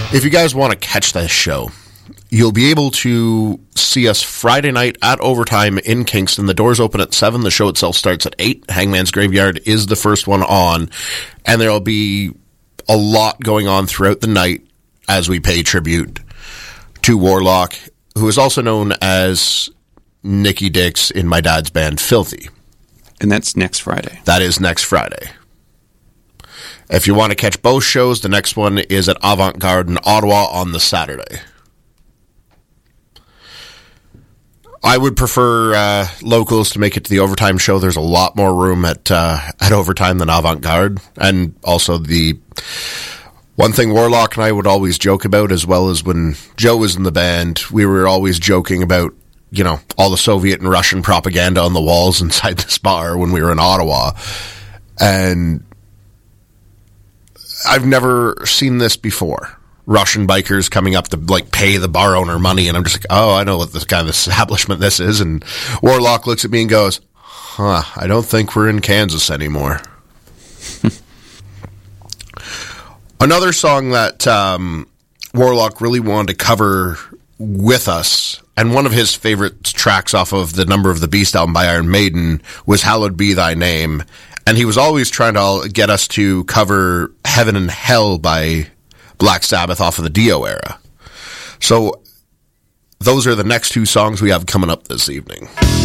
If you guys want to catch this show, you'll be able to see us Friday night at Overtime in Kingston. The doors open at 7. The show itself starts at 8. Hangman's Graveyard is the first one on. And there'll be a lot going on throughout the night as we pay tribute to Warlock, who is also known as Nicky Dix in my dad's band, Filthy. And that's next Friday. That is next Friday. If you want to catch both shows, the next one is at Avant Garde in Ottawa on the Saturday. I would prefer locals to make it to the Overtime show. There's a lot more room at Overtime than Avant Garde. And also the one thing Warlock and I would always joke about, as well as when Joe was in the band, we were always joking about, you know, all the Soviet and Russian propaganda on the walls inside this bar when we were in Ottawa. And I've never seen this before. Russian bikers coming up to, like, pay the bar owner money, and I'm just like, oh, I know what this kind of establishment this is. And Warlock looks at me and goes, I don't think we're in Kansas anymore. Another song that Warlock really wanted to cover with us, and one of his favorite tracks off of the Number of the Beast album by Iron Maiden, was Hallowed Be Thy Name. And he was always trying to get us to cover Heaven and Hell by Black Sabbath off of the Dio era. So those are the next two songs we have coming up this evening.